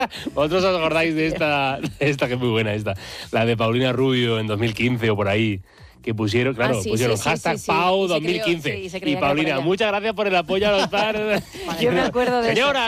¿Vosotros os acordáis de esta que es muy buena esta? La de Paulina Rubio en claro, o por ahí. Que pusieron, pusieron hashtag Pau 2015. Y Paulina, muchas gracias por el apoyo a los fans. Yo me acuerdo de Señora,